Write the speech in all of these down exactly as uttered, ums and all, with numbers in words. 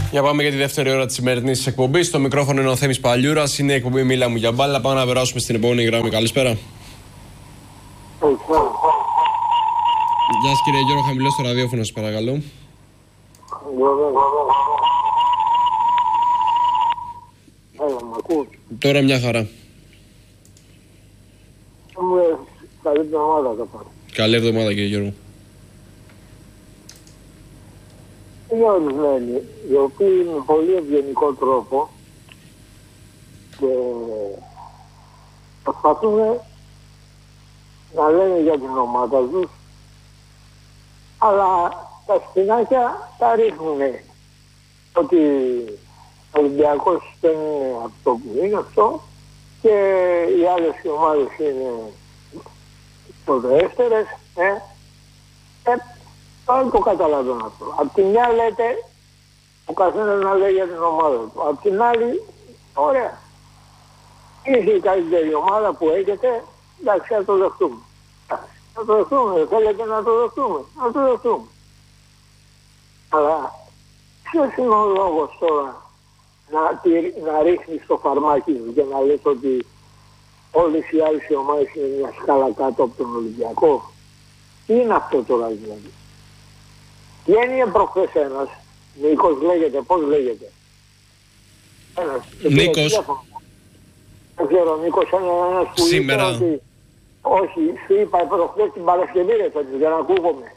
Για πάμε για τη δεύτερη ώρα της σημερινής εκπομπής. Στο μικρόφωνο είναι ο Θέμης Παλιούρας. Είναι η εκπομπή Μίλα μου για μπάλα. Πάμε να περάσουμε στην επόμενη γραμμή. Καλησπέρα. Γεια σας κύριε Γιώργο, χαμηλώς στο ραδιόφωνο σας παρακαλώ. Τώρα μια χαρά. Καλή εβδομάδα θα πάρω. Καλή εβδομάδα κύριε Γιώργο. Είναι ορισμένοι, οι οποίοι με πολύ ευγενικό τρόπο και προσπαθούν να λένε για την ομάδα τους, αλλά τα σπινάκια τα ρίχνουν ότι ο Ολυμπιακός δεν είναι αυτό που είναι αυτό και οι άλλες ομάδες είναι πρωτοέστερες. Ε, ε, Πάλι το καταλαβαίνω αυτό. Απ' τη μια λέτε ο καθένας να λέει για την ομάδα του. Απ' την άλλη, ωραία. Είναι η καλύτερη ομάδα που έχετε, εντάξει, να το δεχτούμε. Να το δεχτούμε, θέλετε να το δεχτούμε, να το δεχτούμε. Αλλά ποιος είναι ο λόγος τώρα να, να ρίχνεις το φαρμάκι σου και να λες ότι όλες οι άλλες ομάδες είναι μια σκάλα κάτω από τον Ολυμπιακό? Τι είναι αυτό τώρα δηλαδή? Βγαίνει προχθές ένας, Νίκος λέγεται, πώς λέγεται? Ένας. Νίκος. Δεν ξέρω, Νίκος είναι ένας που σήμερα είπε ότι... Όχι, σου είπα προχθές την Παρασκευή ρε παιδί, για να ακούγομαι.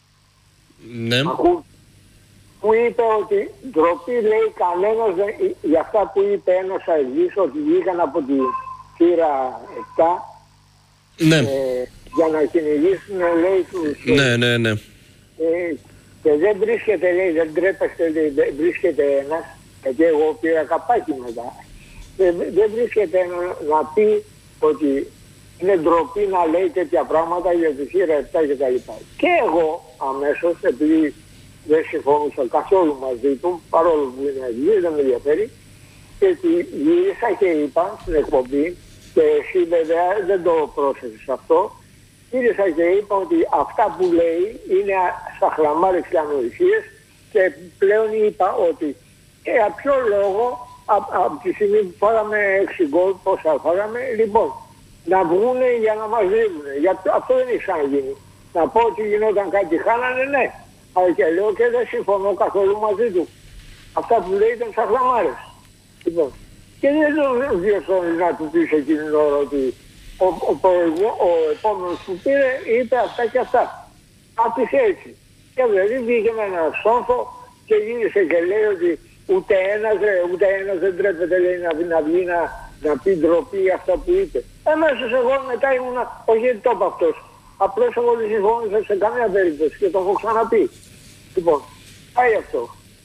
Ναι. Ακού... Μου είπε ότι ντροπή λέει κανένας, για αυτά που είπε ένας αεζής, ότι βγήκαν από τη θύρα επτά, ναι. ε, για να κυνηγήσουν λέει τους... Ναι, ναι, ναι. Ε, και δεν βρίσκεται, λέει, δεν τρέπεστε, λέει, δεν βρίσκεται ένας, γιατί εγώ πήρα καπάκι μετά, δεν, δεν βρίσκεται ένα να πει ότι είναι ντροπή να λέει τέτοια πράγματα για τη θύρα επτά και τα λοιπά. Και εγώ αμέσως, επειδή δεν συμφωνούσα καθόλου μαζί του, παρόλο που είναι αργή, δεν με ενδιαφέρει, και γύρισα και είπα στην εκπομπή, και εσύ βέβαια δεν το πρόσεξες αυτό, γύρισα και είπα ότι αυτά που λέει είναι σαχλαμάρες και ανοησίες, και πλέον είπα ότι ε, από ποιο λόγο από απ τη στιγμή που φάγαμε έξι γκολ, πόσα φάγαμε, λοιπόν, να βγούνε για να μας δίνουν. Γιατί αυτό δεν έχει ξαναγίνει. Να πω ότι γινόταν κάτι, χάνανε, ναι. Αλλά και λέω και δεν συμφωνώ καθόλου μαζί του. Αυτά που λέει ήταν σαχλαμάρες. Λοιπόν, και δεν το διορθώνει να του πεις εκείνη την ώρα ότι ο, ο, ο, ο επόμενος που πήρε είπε αυτά και αυτά. Άπης έτσι. Και δηλαδή βγήκε με έναν σόμφο και γύρισε και λέει ότι ούτε ένας, ρε, ούτε ένας δεν τρέπεται, λέει, να, να βγει να, να πει ντροπή αυτά που είπε. Εμέσως εγώ μετά ήμουνα, όχι γιατί το είπα αυτός. Απλώς εγώ δεν συμφώνησα σε καμία περίπτωση και το έχω ξαναπεί. Λοιπόν, πάει αυτό.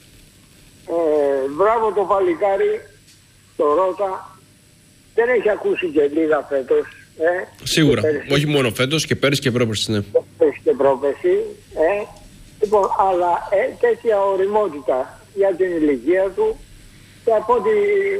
Ε, μπράβο το παλικάρι, το Ρώτα. Δεν έχει ακούσει και λίγα φέτος. Ε, Σίγουρα. Όχι μόνο φέτος, και πέρυσι και πρόπερσι, ναι. Πέρυσι και πρόπερσι. Ε. Λοιπόν, αλλά ε, τέτοια οριμότητα για την ηλικία του, και από ότι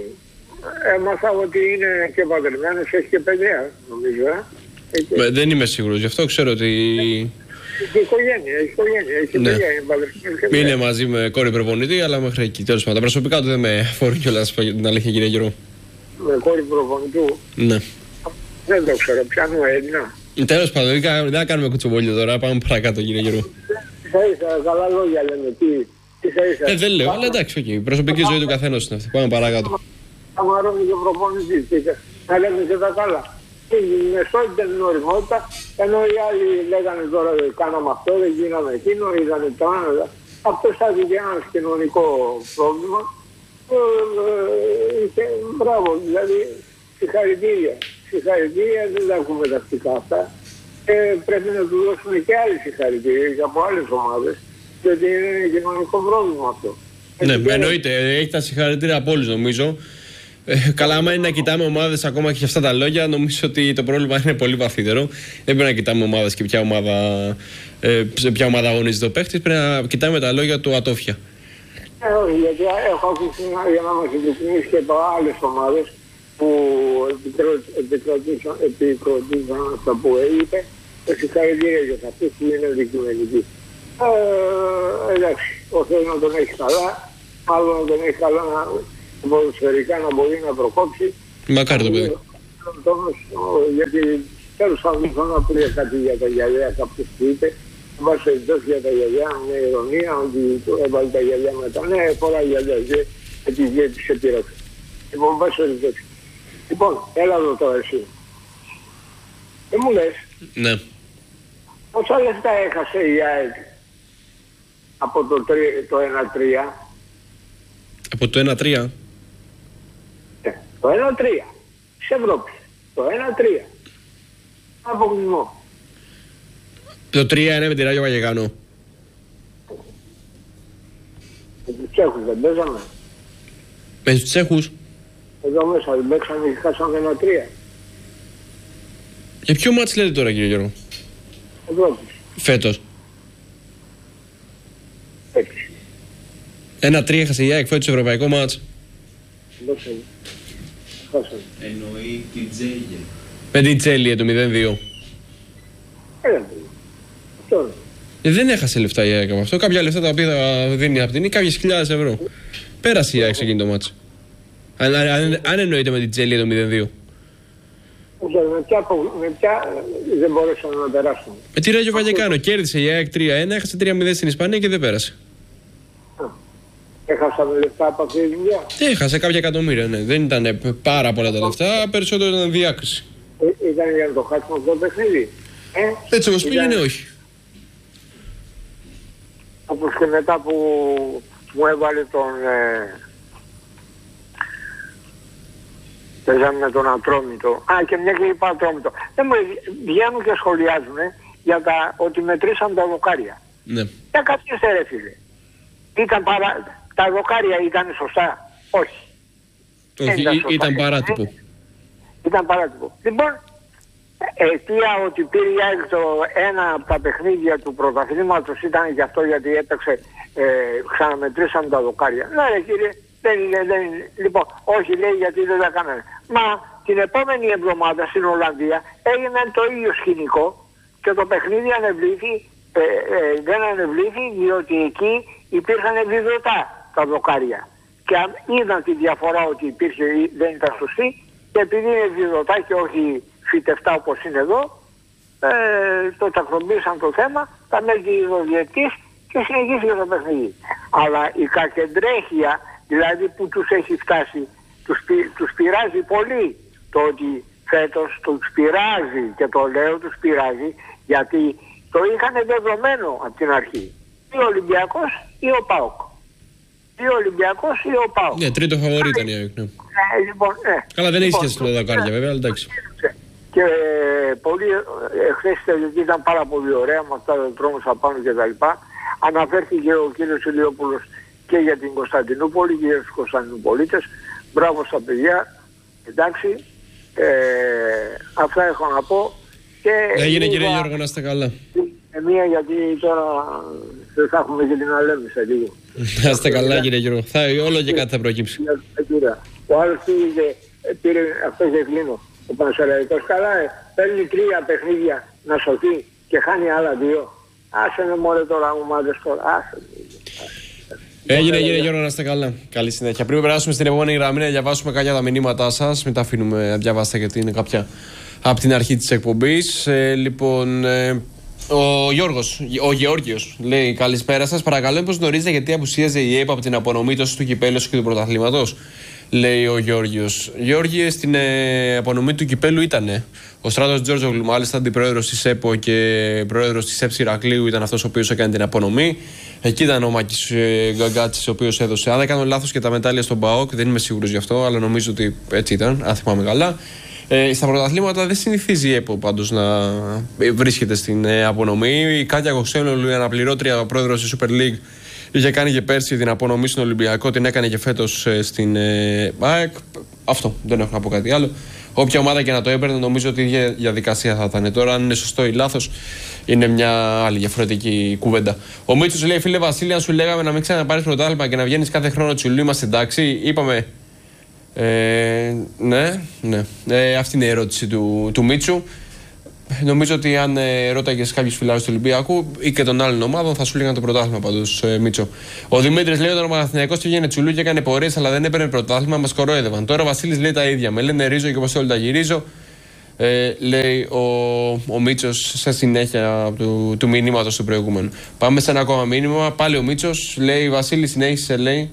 έμαθα ότι είναι και παντρεμένος, έχει και παιδιά, νομίζω. Ε. Έχει... Ε, δεν είμαι σίγουρος, γι' αυτό ξέρω ότι... Έχει οικογένεια, έχει οικογένεια, έχει ναι. παιδιά, είναι παντρεμένος και παιδιά. Είναι μαζί με κόρη προπονητή, αλλά μέχρι εκεί, τέλος πάντων. Τα προσωπικά του δεν με αφορούν κιόλας, την αλήθεια, κύριε Γιώργο. Με κόρη προπονητού. Ναι. Δεν το ξέρω, πιάνω Έλληνα. Τέλος πάντων, δεν κάνουμε κουτσομπόλιο τώρα, πάμε παρακάτω, κύριε Γιώργο. Θα ίσα, καλά λόγια λέμε, τι, τι θα ίσα. Ε, δεν λέω, αλλά εντάξει, okay. Η προσωπική ζωή του καθένας είναι αυτή. Πάμε παρακάτω. Αμαρώνει και προπονητής, να λέμε και τα καλά. Η μεσότητα είναι οριμότητα, ενώ οι άλλοι λέγανε τώρα δεν κάναμε αυτό, δεν γίναμε εκείνο, είδανε το άλλο. Αυτό θα δει ένα κοινωνικό πρόβλημα. Ε, ε, και μπράβο, δηλαδή συγχαρητήρια. Συγχαρητήρια, δεν τα ακούμε τακτικά αυτά. Ε, πρέπει να του δώσουμε και άλλες συγχαρητήρια από άλλες ομάδες, γιατί είναι κοινωνικό πρόβλημα αυτό. Ναι, με εννοείται. Έχει τα συγχαρητήρια από όλους, νομίζω. Ε, καλά, άμα είναι να κοιτάμε ομάδες ακόμα και για αυτά τα λόγια, νομίζω ότι το πρόβλημα είναι πολύ βαθύτερο. Δεν πρέπει να κοιτάμε ομάδες και ποια ομάδα, ε, σε ποια ομάδα αγωνίζεται ο παίχτης, πρέπει να κοιτάμε τα λόγια του ατόφια. Ε, όχι, γιατί έχω ακούσει για να μας επικοινωνήσει και από άλλες ομάδες που επικροτήσαν αυτά που είπε, συγχαρητήρια για αυτούς που είναι δικαιωματικοί. Ε, εντάξει, ο Θεός να τον έχει καλά Μάλλον δεν έχει καλά να, ποδοσφαιρικά να μπορεί να προκόψει. Μακάρι το παιδί. Γιατί τέλος πάντων δεν θέλω να πει κάτι για τα γυαλιά, κάποιος που είπε. Εν πάση περιπτώσει για τα γυαλιά, με ειρωνία, ότι έβαλε τα γυαλιά μετά. Ναι, πολλά γυαλιά, γιατί της επήραξε. Λοιπόν, εν πάση περιπτώσει. Λοιπόν, έλα εδώ τώρα εσύ. Δεν μου λες. Ναι. Πόσα λεφτά έχασε η ΑΕΚ από το, το ένα τρία. Από το ένα τρία. Ναι, το ένα τρία. Της Ευρώπης. Το ένα τρία. Αποκλεισμό. Το τρία είναι με τη Ράγιο Βαγεκάνο. Με τους Τσέχους δεν παίζαμε. Με τους Τσέχους. Εδώ μέσα δεν παίξαμε και χάσαμε ένα τρία. Για ποιο μάτς λέτε τώρα κύριε Γιώργο? Ευρώπης. Φέτος. Έτσι. Ένα τρία έχασε η ΑΕΚ φέτος στο ευρωπαϊκό μάτς. Δώσαμε. Χάσαμε. Εννοεί την Τζέλια. Με την Τσέλια το μηδέν δύο. Έλα παιδί. Αυτό είναι. Ε, δεν έχασε λεφτά η ΑΕΚ από αυτό. Κάποια λεφτά τα οποία θα δίνει από την ή κάποιες χιλιάδες ευρώ. Πέρασε η ΑΕΚ σε εκείνη το μάτς. Αν, αν, αν εννοείται με την Τσέλια το μηδέν δύο. Με ποια, με ποια δεν μπορέσαμε να περάσουμε. Με τη Ράγιο Βαγεκάνο. Κέρδισε η ΑΕΚ τρία ένα, έχασε τρία μηδέν στην Ισπανία και δεν πέρασε. Έχασαμε λεφτά από αυτή τη δουλειά. Έχασε κάποια εκατομμύρια, ναι. Δεν ήταν πάρα πολλά τα λεφτά, περισσότερο ήταν διάκριση. Ε, ήταν για να το χάσουμε αυτό το παιχνίδι. Ε, Έτσι όμως πήγαινε, όχι. Όπως και μετά που μου έβαλε τον... Ε, παίζαμε με τον Ατρόμητο. Α, και μια και είπα Ατρόμητο. Δεν μου βγαίνουν και σχολιάζουν για τα, ότι μετρήσαν τα δοκάρια. Ναι. Για κάποιες ρε φίλε. Ήταν παρά, τα δοκάρια ήταν σωστά. Όχι. Όχι, ήταν, σωστά, ήταν παράτυπο. Ε, ήταν παράτυπο. Λοιπόν, αιτία ότι πήρε το ένα από τα παιχνίδια του πρωταθλήματος ήταν γι' αυτό γιατί έπαιξε, ε, ξαναμετρήσαν τα δοκάρια. Ναι ρε κύριε, δεν είναι, δεν είναι. Λοιπόν, όχι λέει γιατί δεν τα κάνανε. Μα την επόμενη εβδομάδα στην Ολλανδία έγινε το ίδιο σκηνικό και το παιχνίδι ανεβλήθη, ε, ε, δεν ανεβλήθη διότι εκεί υπήρχαν βιδωτά τα δοκάρια. Και αν είδαν τη διαφορά ότι υπήρχε δεν ήταν σωστή και επειδή είναι βιδωτά και όχι φυτευτά όπως είναι εδώ, ε, το τακτοποιήσαν το θέμα, τα μέλη ο διαιτητής και συνεχίστηκε το παιχνίδι. Αλλά η κακεντρέχεια, δηλαδή που τους έχει φτάσει, τους, τους πειράζει πολύ το ότι φέτος τους πειράζει και το λέω τους πειράζει γιατί το είχαν δεδομένο από την αρχή. Ή ο Ολυμπιακός ή ο ΠΑΟΚ. Ή ο Ολυμπιακός ή ο ΠΑΟΚ. Ναι, τρίτο φαβορί ήταν η ΑΕΚ. Ναι. Ε, λοιπόν, ε, Καλά, δεν έχει λοιπόν, σχέση με τα δοκάρια βέβαια, αλλά εντάξει. Και ε, πολύ, εχθές ήταν πάρα πολύ ωραία με αυτά τα τρόμους απάνω και τα λοιπά. Αναφέρθηκε ο κύριος Ηλιόπουλος και για την Κωνσταντινούπολη και για τους Κωνσταντινουπολίτες. Μπράβο στα παιδιά. Εντάξει. Ε, αυτά έχω να πω. Και έγινε κύριε Γιώργο, να είστε καλά. Μία γιατί τώρα δεν θα έχουμε και την αλέμισα λίγο. Να είστε καλά κύριε Γιώργο. Θα, όλο και κάτι θα προκύψει. Ο άλλος πήγε, πήρε αυτό και κλείνω. Ο Πανσεραϊκός καλά, ε, παίρνει τρία παιχνίδια να σωθεί και χάνει άλλα δύο. Άσε με μόλι τώρα ομάδες τώρα. Άσε. Έγινε κύριε Γιώργο, να είστε καλά. Καλή συνέχεια. Πριν περάσουμε στην επόμενη γραμμή να διαβάσουμε κάποια τα μηνύματά σας. Μην τα αφήνουμε να διαβάσετε γιατί είναι κάποια από την αρχή της εκπομπής. Ε, λοιπόν, ε, ο Γιώργος, ο Γεώργιος λέει καλησπέρα σας. Παρακαλώ, πώς γνωρίζετε γιατί απουσίαζε η ΕΠ από την απονομή τόσο του κυπέλλου και του πρωταθλήματος, λέει ο Γεώργιος. Γεώργιε, στην ε, απονομή του κυπέλου ήταν ο Στράτος Τζόρτζογλου, μάλιστα αντιπρόεδρος της ΕΠΟ και πρόεδρος της ΕΠ Ηρακλείου, ήταν αυτός ο οποίος έκανε την απονομή. Εκεί ήταν ο Μάκης ε, Γκαγκάτσης, ο οποίος έδωσε. Αν δεν κάνω λάθος και τα μετάλλια στον ΠΑΟΚ, δεν είμαι σίγουρος γι' αυτό, αλλά νομίζω ότι έτσι ήταν, αν θυμάμαι καλά. Ε, στα πρωταθλήματα δεν συνηθίζει η ΕΠΟ πάντως να βρίσκεται στην ε, απονομή. Η Κάτια Κοξένολου, η αναπληρώτρια πρόεδρος της Super League, είχε κάνει και πέρσι την απονομή στον Ολυμπιακό, την έκανε και φέτος ε, στην ε, ΑΕΚ. Αυτό, δεν έχω να πω κάτι άλλο. Όποια ομάδα και να το έπαιρνε, νομίζω ότι η ίδια διαδικασία θα ήταν. Τώρα, αν είναι σωστό ή λάθος, είναι μια άλλη διαφορετική κουβέντα. Ο Μίτσος λέει: Φίλε Βασίλη, αν σου λέγαμε να μην ξαναπάρεις πρωτάθλημα και να βγαίνεις κάθε χρόνο τσουλού, είμαστε εντάξει. Είπαμε. Ε, ναι, ναι. Ε, αυτή είναι η ερώτηση του, του Μίτσου. Νομίζω ότι αν ε, ρώταγε κάποιου φιλάθλους του Ολυμπιακού ή και των άλλων ομάδων θα σου λέγανε το πρωτάθλημα πάντως, ε, Μίτσο. Ο Δημήτρης λέει: όταν ο Παναθηναϊκός πήγαινε τσουλού και έκανε πορείες αλλά δεν έπαιρνε πρωτάθλημα, μας κορόιδευαν. Τώρα ο Βασίλης λέει τα ίδια. Με λένε ρίζω και όπως όλοι τα γυρίζω. Ε, λέει ο, ο Μίτσος σε συνέχεια του, του μηνύματος του προηγούμενου. Πάμε σε ένα ακόμα μήνυμα. Πάλι ο Μίτσος λέει: Βασίλη, συνέχισε, λέει,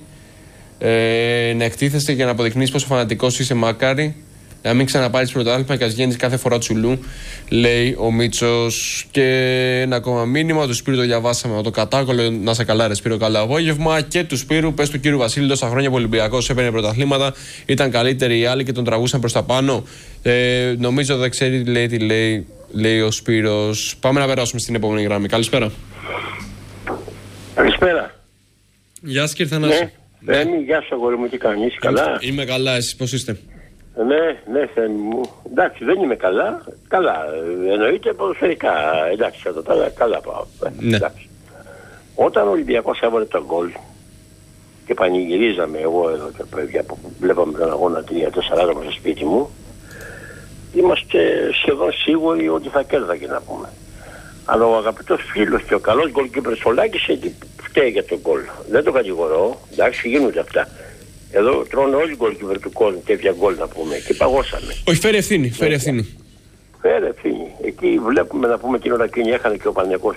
ε, να εκτίθεσαι για να αποδεικνύεις πόσο φανατικός είσαι, μακάρι να μην ξαναπάρεις πρωτάθλημα και ας βγαίνεις κάθε φορά τσουλού, λέει ο Μίτσος. Και ένα ακόμα μήνυμα του Σπύρου, το διαβάσαμε, το κατάκολλο. Να σε καλά, ρε Σπύρο, καλό απόγευμα. Και του Σπύρου, πες του κύριου Βασίλη, τόσα χρόνια που ο Ολυμπιακός έπαιρνε πρωταθλήματα, ήταν καλύτεροι οι άλλοι και τον τραβούσαν προς τα πάνω. Ε, νομίζω δεν ξέρει τι λέει, τι λέει, λέει ο Σπύρος. Πάμε να περάσουμε στην επόμενη γραμμή. Καλησπέρα. Καλησπέρα. Γεια σας, κύριε Θανάση. Ναι, ναι. Γεια σου, αγόρι μου, τι κάνεις, καλά? Είμαι καλά, εσείς πώς είστε? Ναι, ναι, Θέμη μου. Εντάξει, δεν είμαι καλά. Καλά, εννοείται ποδοσφαιρικά. Εντάξει, κατά τα άλλα, καλά πάω. Ναι. Εντάξει. Όταν ο Ολυμπιακός έβαλε τον γκολ και πανηγυρίζαμε εγώ εδώ και παιδιά που βλέπαμε τον αγώνα τρία τέσσερα άτομα στο σπίτι μου, είμαστε σχεδόν σίγουροι ότι θα κέρδαγε, να πούμε. Αλλά ο αγαπητός φίλος και ο καλός γκολκίπερ Σολάκης φταίει για τον γκολ. Δεν το κατηγορώ, εντάξει, γίνονται αυτά. Εδώ τρώνε όλοι οι γκολκίπερ του κόσμου τέτοια γκολ, να πούμε, και παγώσαμε. Όχι, φέρει ευθύνη, φέρει ευθύνη. Φέρει ευθύνη. Εκεί βλέπουμε, να πούμε, την ώρα εκείνη έχανε και ο Παναθηναϊκός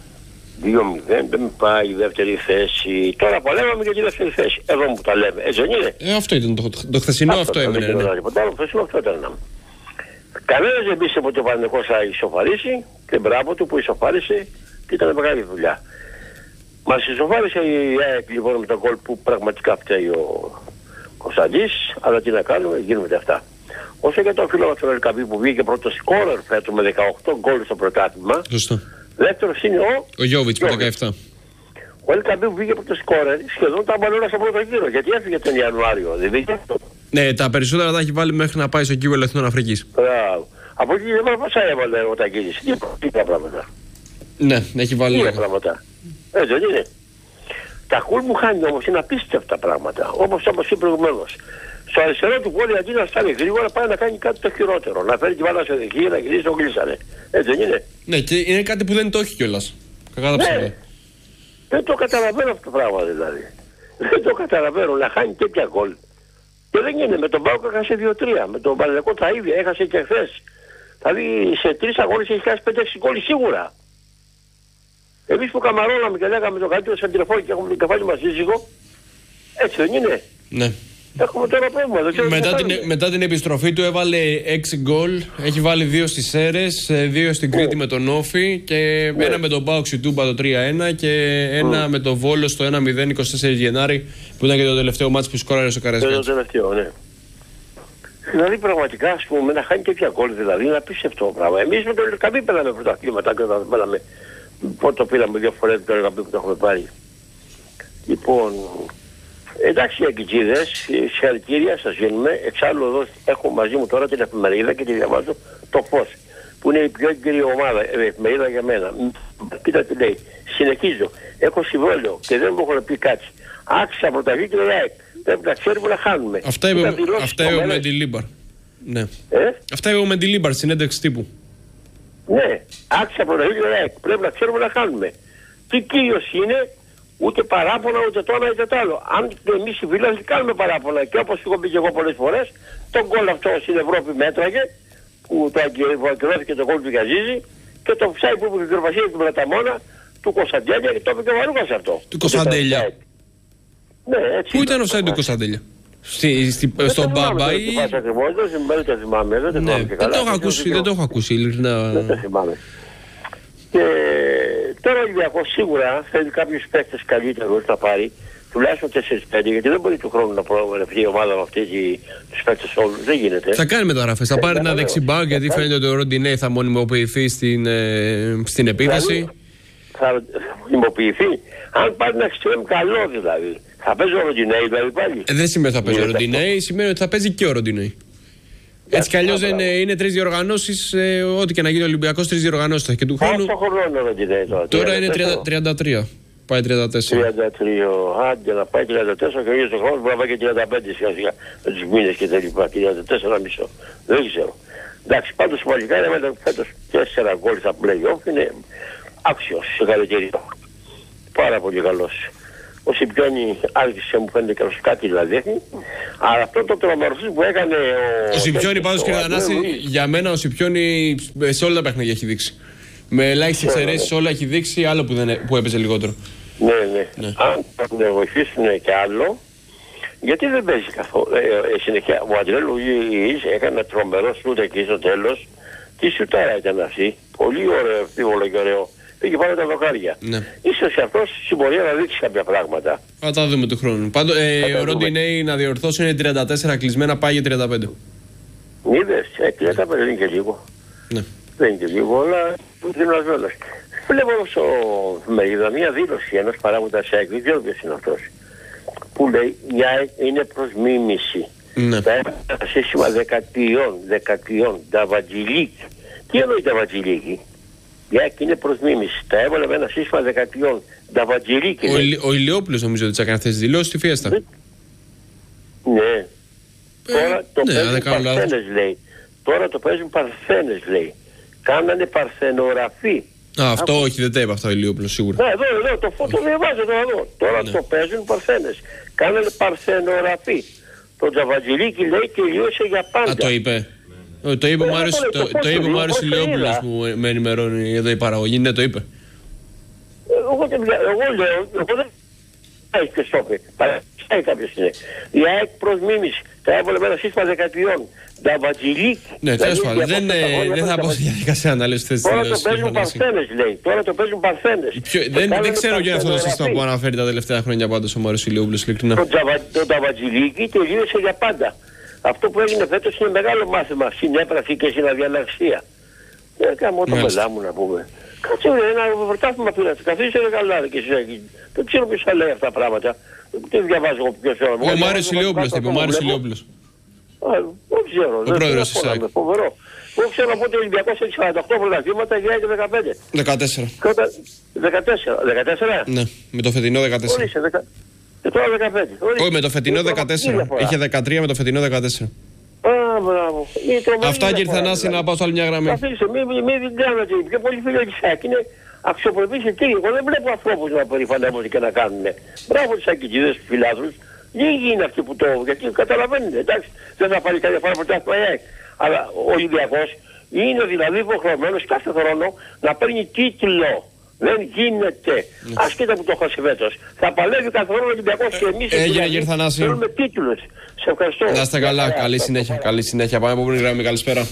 δύο μηδέν, δεν πάει η δεύτερη θέση. Τώρα παλεύαμε για τη δεύτερη θέση. Εδώ μου τα λέμε. Έτσι δεν είναι? Ε, αυτό ήταν το, το χθεσινό, αυτό, αυτό έμενε. Ναι. Το χθεσινό αυτό ήταν. Κανένας δεν πίστευε ότι ο Παναθηναϊκός θα ισοφαρίσει και μπράβο του που ισοφάρισε και ήταν μεγάλη δουλειά. Μας ισοφάρισε η ΑΕΚ λοιπόν με τον γκολ που πραγματικά φταίει ο Κωνσταντής, αλλά τι να κάνουμε, γίνονται αυτά. Όσο για τον φίλο μας τον Ελκαμπή που βγήκε πρώτο σκόρερ φέτος με δεκαοκτώ γκολ στο πρωτάθλημα. Σωστό. Δεύτερος είναι ο, ο Γιώβιτς με δεκαεπτά. Ο Ελκαμπή που βγήκε πρώτο σκόρερ σχεδόν τα μπαλώνα στο πρώτο γύρο, γιατί έφυγε τον Ιανουάριο, δεν βγήκε αυτό? Ναι, τα περισσότερα τα έχει βάλει μέχρι να πάει στο κύπελλο Εθνών Αφρικής. Μπράβο. Από εκεί δεν πόσα έβαλε ο Ταγκίδης, τι πράγματα. Ναι, έχει βάλει λίγα πράγματα. Έτσι δεν είναι? Τα γκολ μου χάνει όμως, είναι απίστευτα πράγματα, όπως όπως είπε προηγουμένως. Στο αριστερό του πόλη αντί να στάνει γρήγορα πάει να κάνει κάτι το χειρότερο. Να φέρει τη μπάλα σε δεχεία, να γυρίσει, το κλείσανε. Έτσι δεν είναι? Ναι, και είναι κάτι που δεν το έχει κιόλας. Κακά τα ψέματα. Ναι. Δεν το καταλαβαίνω αυτό το πράγμα δηλαδή. Δεν το καταλαβαίνω να χάνει τέτοια γκολ. Και δεν είναι. Με τον Πάοκ έχασε δύο τρία. Με τον Παναθηναϊκό τα ίδια έχασε και χθες. Δηλαδή σε τρεις αγώνες έχει χάσει πέντε έξι γκολ σίγουρα. Εμείς που καμαρώναμε και λέγαμε το καλύτερο σαν τηλεφώνη και έχουμε το κεφάλι μας σύζυγο, έτσι δεν είναι? Ναι. Έχουμε τώρα πρόβλημα. Μετά την, μετά την επιστροφή του έβαλε έξι γκολ, έχει βάλει δύο στις Σέρρες, δύο στην Κρήτη με τον Όφη και ναι. ένα με τον Πάοξι Τούμπα το τρία ένα και ένα mm. με τον Βόλο στο ένα μηδέν είκοσι τέσσερα Γενάρη που ήταν και το τελευταίο μάτς που σκόραρε στο Καραϊσκάκι. Το τελευταίο, ναι. Δηλαδή πραγματικά ας πούμε να χάνει τέτοια γκολ, δηλαδή είναι απίστευτο πράγμα. Εμείς με τον Ελκαμπή πέραμε πρωταθλήματα και όταν πέραμε, πότε το πήραμε δύο φορές με τον Ελκαμπή που το έχουμε πάρει. Λοιπόν, εντάξει οι αγκιτζίδες, συγχαρητήρια σας γίνουμε. Εξάλλου εδώ έχω μαζί μου τώρα την εφημερίδα και τη διαβάζω, το Φως, που είναι η πιο έγκυρη ομάδα, ε, εφημερίδα για μένα. Κοίτα τι λέει, συνεχίζω, έχω συμβόλαιο και δεν μου έχουν πει κάτι. Άξια πρωταγή και λέει, πρέπει να ξέρουμε να χάνουμε. Αυτά είπε ο Μεντιλίμπαρ. Ναι. Ε? Αυτά είπε ο Μεντιλίμπαρ, συνέντευξη τύπου. Ναι, άξια πρωταγή και λέει, πρέπει να ξέρουμε να χάνουμε. Τι κύριος είναι, ούτε παράπονα ούτε το ένα ούτε το άλλο. Αν εμείς οι φίλοι κάνουμε παράπονα και όπως έχω πει και εγώ πολλές φορές, τον γκολ αυτό στην Ευρώπη μέτραγε, που το ακυρώθηκε το γκολ του Γαζίζη και το ψάι που είπε η Κρυβασία του Μπραταμόνα του Κωνσταντέλια και το είπε και ο Βαρούγας αυτό. Του Κωνσταντέλια. Ναι, έτσι. Πού ήταν ο ψάι του Κωνσταντέλια? Στη, στη, στον Μπάμπα ή... Δεν το θυμάμαι, δεν το θυμάμαι και καλά. Δεν το έχω ακούσει, ειλικρινά. Δεν το θυμάμαι. Και τώρα ο Ολυμπιακός σίγουρα θέλει κάποιους παίκτες καλύτερους να πάρει, τουλάχιστον τέσσερα πέντε, γιατί δεν μπορεί του χρόνου να προβλεφθεί η ομάδα με αυτοί τους παίκτες όλους. Δεν γίνεται. Θα κάνει μεταγραφές. Θα πάρει ένα δεξιμπάκ, γιατί φαίνεται ότι ο Ροντινέι θα μονιμοποιηθεί στην, ε, στην επίθεση. Θα μονιμοποιηθεί. Αν πάρει ένα εξτρέμ καλό δηλαδή. Θα παίζει ο Ροντινέι δηλαδή πάλι. Ε, δεν σημαίνει ότι θα παίζει ο Ροντινέι, σημαίνει ότι θα παίζει και ο Ροντινέι. Έτσι κι αλλιώς είναι, είναι τρεις διοργανώσεις, ε, ό,τι και να γίνει ο Ολυμπιακός, τρεις διοργανώσεις θα έχει και του χρόνου. Πόσο χρόνο είναι Ροντινέι τώρα? Τώρα είναι τριάντα τρία. Πάει τριάντα τέσσερα. τριάντα τρία. Άντε να πάει τριάντα τέσσερα και ο χρόνος μπορεί να πάει και τριάντα πέντε σιγά σιγά με τους μήνες και τα λοιπά. τριάντα τέσσερα μισό. Δεν ξέρω. Εντάξει, πάντως σημαντικά είναι με φέτος τέσσερα γκολ στα play-off, είναι άξιος, συγχαρητήρια. Πάρα πολύ καλός. Ο Σιμπιόνι άρχισε, μου φαίνεται και κάτι δηλαδή έχει. Αλλά αυτό το τρομεροσύς που έκανε ο... Ο Σιμπιόνι πάντως, κύριε Θανάση, για μένα ο Σιμπιόνι σε όλα τα παιχνίδια έχει δείξει. Με ελάχιστες εξαιρέσεις όλα έχει δείξει, άλλο που, δεν, που έπαιζε λιγότερο. Ναι, ναι. ναι. Αν θα τον βοηθήσουν και άλλο, γιατί δεν παίζει καθόλου. Ε, ε, συνεχεία, ο Αντρέ Λουίς έκανε ένα τρομερό σούτ εκεί στο τέλος. Τι σουτάρα ήταν αυτή. Πολύ ωραίο, εύκολο και ωραίο. Πήγε πάνω τα δοκάρια. Ναι. Ίσως αυτός συμπορία να δείξει κάποια πράγματα. Θα τα δούμε του χρόνου. Πάντως, ε, ο Ροντινέι να διορθώσω είναι τριάντα τέσσερα κλεισμένα, πάει για τριάντα πέντε. Είδες, ε, τριάντα πέντε δεν είναι και λίγο. Ναι. Δεν είναι και λίγο, αλλά δυνατός. Βλέπω στο Μερίδα μια δήλωση ενός παράγοντα σε ΑΕΚ, δεν ξέρω ποιος είναι αυτός, που λέει η ΑΕΚ είναι προς μίμηση. Ναι. Τα έβαλε ένα σύστημα δεκατιών, δεκατιών, Νταβατζιλίκη. Τι εννοεί Νταβατζιλίκη? Η ΑΕΚ είναι προς μίμηση. Τα έβαλε με ένα σύστημα δεκατιών, Νταβατζιλίκη. Ο, Ηλ, ο Ηλιόπουλος νομίζω ότι έκανε αυτές τις δηλώσεις στη Φιέστα. Ναι. ναι. Ε, Τώρα το ναι, παίζουν παρθένες λέει. Τώρα το παίζουν παρθένες λέει. Κάνανε παρθενογραφή. Α, αυτό Ά, όχι, δεν τα είπα αυτό ο Ηλιόπουλος σίγουρα. Ναι, εδώ, εδώ, το φώτο διαβάζω τώρα εδώ. Τώρα ναι. το παίζουν παρθένες. Κάνανε παρθενογραφή. Το Τζαβατζιλίκι λέει τελείωσε για πάντα. Α, το είπε. Ναι. Το είπε ο Μάριος Ηλιόπουλος που με ενημερώνει εδώ η παραγωγή. Ναι, το είπε. Εγώ, εγώ λέω, εγώ δεν έχει και στόπι. Παρακολουθεί κάποιος είναι. Η ΑΕΚ προς μίμηση. Τα έβαλε με ένα σύστημα δεκατιών. Νταβατζιλίκη. Ναι, τέλος πάντων. Δεν, δεν θα πω στη διαδικασία να λες θέσεις. Τώρα το παίζουν παρθένες λέει. Τώρα το παίζουν παρθένες. Δεν, δεν ξέρω για αυτό το σύστημα που αναφέρει τα τελευταία χρόνια πάντως ο Μάριος Ηλιόπουλος ειλικρινά. Το Νταβατζιλίκη τελείωσε για πάντα. Αυτό που έγινε φέτος είναι μεγάλο μάθημα στην έπραξη και στην αδιαλαξία. Δεν κάνω το πελά μου να πούμε. Κάτσε ένα πρωτάθλημα πήρατε. Καθίστε καλά και εσείς. Δεν ξέρω ποιος θα λέει αυτά τα πράγματα. Δεν διαβάζω εγώ ποιος είναι. Ο Μάριος Ηλιόπουλος είπε, ο Μάριος Ηλιόπουλος. Δεν ξέρω. Ο πρόεδρος της ΑΕΚ. Φοβερό. Εγώ ξέρω πότε ο Ολυμπιακός έχει σαράντα οκτώ πρωταθλήματα και έχει δεκαπέντε. δεκατέσσερα. δεκατέσσερα. δεκατέσσερα. Ναι, με το φετινό δεκατέσσερα. Και τώρα δεκαπέντε. Όχι, με το φετινό δεκατέσσερα. Είχε δεκατρία με το φετινό δεκατέσσερα. Α, μπράβο. Αυτά κύριε Θανάση να πάω σε άλλη μια γραμμή. Καθίστε, μην κάνετε. Πιο πολύ φίλοι της ΑΕΚ είναι αξιοπρεπείς εκεί. Εγώ δεν βλέπω ανθρώπους να περιφανεύονται και να κάνουν. Μπράβο τους ακητήδες, τους φιλάθλους. Λίγοι είναι αυτοί που το... γιατί καταλαβαίνετε, εντάξει. Δεν θα πάρει κάποια φορά πρωτάθλημα η ΑΕΚ. Αλλά ο Ολυμπιακός είναι δηλαδή υποχρεωμένος κάθε χρόνο να παίρνει τίτλο. Δεν γίνεται. Mm. Άσχετα που το έχω φέτος. Θα παλεύει κάθε χρόνο ο Ολυμπιακός και εμείς Έγινε κύριε Θανάση. Θέλουμε τίτλους. Σε ευχαριστώ. Να είστε καλά. Καλή, καλή συνέχεια. Καλή συνέχεια. Πάμε από πριν γραμμή. Καλησπέρα.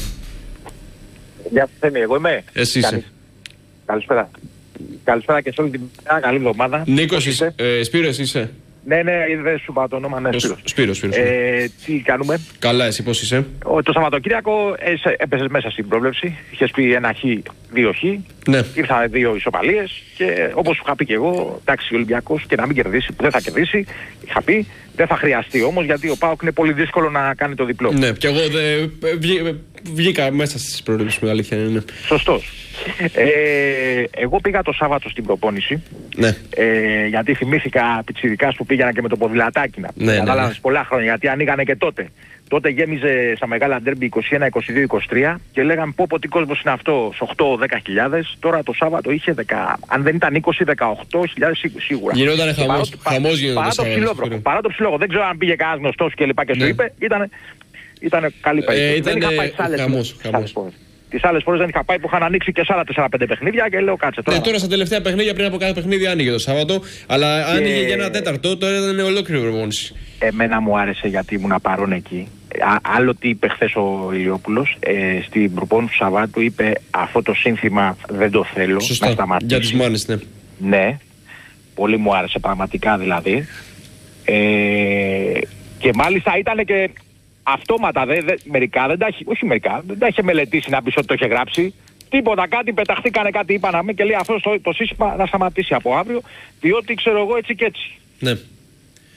Γεια σας Θέμη, εγώ είμαι. Εσύ είσαι. Καλησπέρα. Καλησπέρα και σε όλη την καλή εβδομάδα. Νίκος είσαι. Ε, Σπύρος είσαι. Ναι, ναι, δεν σου είπα το όνομα, ναι, Σπύρος. Σπύρος, Σπύρος. Ε, τι κάνουμε? Καλά, εσύ πώς είσαι? Ο, το Σαββατοκύριακο έπεσες μέσα στην πρόβλεψη. Είχες πει ένα χ, δύο χ. Ναι. Ήρθαν δύο ισοπαλίες και όπως σου είχα πει και εγώ, εντάξει, ο Ολυμπιακός και να μην κερδίσει, που δεν θα κερδίσει, είχα πει, δεν θα χρειαστεί όμως γιατί ο ΠΑΟΚ είναι πολύ δύσκολο να κάνει το διπλό. Ναι, και εγώ δε, βγή, βγήκα μέσα στις πρόβλεψεις με αλήθεια. Ναι. Σωστός. Ε, εγώ πήγα το Σάββατο στην προπόνηση. Ναι. Ε, γιατί θυμήθηκα πιτσιρικάς που πήγαινα και με το ποδηλατάκι να πει. Ναι, κατάλαβες, ναι, ναι. πολλά χρόνια γιατί ανοίγανε και τότε. Τότε γέμιζε στα μεγάλα ντέρμπι είκοσι ένα, είκοσι δύο, είκοσι τρία και λέγανε πω πω τι κόσμος είναι αυτός, οκτώ δέκα χιλιάδες. Τώρα το Σάββατο είχε δέκα, αν δεν ήταν είκοσι δεκαοκτώ χιλιάδες σίγουρα. Γινόταν χαμός, χαμός γινόταν. Παρά το ψηλόβροχο, παρά το ψηλόβροχο. Δεν ξέρω αν πήγε κανένας γνωστός και λοιπά και σου είπε, ήταν, ήταν καλή περίπτωση. Ε, δεν είχα πάει στις άλλες, άλλες φορές. Τις άλλες φορές δεν είχα πάει που είχαν ανοίξει και σε άλλα τέσσερα πέντε παιχνίδια και λέω κάτσε τώρα. Ναι, τώρα στα τελευταία παιχνίδια πριν από κάθε παιχνίδι άνοιγε το Σάββατο, αλλά και... άνοιγε για ένα τέταρτο, τώρα ήταν ολόκληρη προπόνηση. Εμένα μου άρεσε γιατί ήμουν παρόν εκεί. Α, άλλο τι είπε χθες ο Ηλιόπουλος, ε, στην προπόνηση του Σαββάτου είπε αυτό το σύνθημα δεν το θέλω. Σωστά, να σταματήσει. Για τις μάνες, ναι. Ναι, πολύ μου άρεσε πραγματικά δηλαδή. Ε, και μάλιστα ήταν και αυτόματα, δε, δε, μερικά, δεν τα έχει, όχι μερικά, δεν τα είχε μελετήσει να πεις ότι το είχε γράψει. Τίποτα, κάτι, πεταχτήκανε κάτι, είπαν και λέει αυτό το, το σύστημα να σταματήσει από αύριο, διότι ξέρω εγώ έτσι και έτσι. Ναι.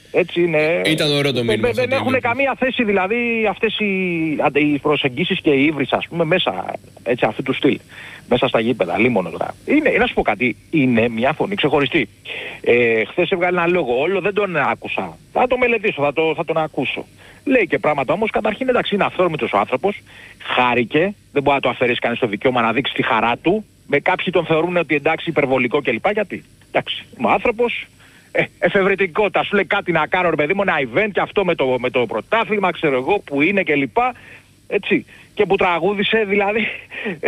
Έτσι είναι. Ήταν ωραίο το μήνυμα. Δεν έχουν καμία θέση δηλαδή αυτές οι, οι προσεγγίσεις και οι ύβρις, ας πούμε, μέσα έτσι, αυτού του στυλ. Μέσα στα γήπεδα, λίμωνο τώρα. Είναι, να σου πω κάτι, είναι μια φωνή ξεχωριστή. Ε, χθες έβγαλε ένα λόγο, όλο δεν τον άκουσα. Θα το μελετήσω, θα, το, θα τον ακούσω. Λέει και πράγματα όμως, καταρχήν εντάξει είναι αυθόρμητος ο άνθρωπος, χάρηκε, δεν μπορεί να το αφαιρέσει κανείς το δικαίωμα να δείξει τη χαρά του. Με κάποιοι τον θεωρούν ότι εντάξει υπερβολικό κλπ. Γιατί, εντάξει, ο άνθρωπος, ε, εφευρετικότητα, σου λέει κάτι να κάνω ρε παιδί μου, ένα event και αυτό με το, με το πρωτάθλημα, ξέρω εγώ που είναι κλπ. Έτσι, και που τραγούδισε δηλαδή.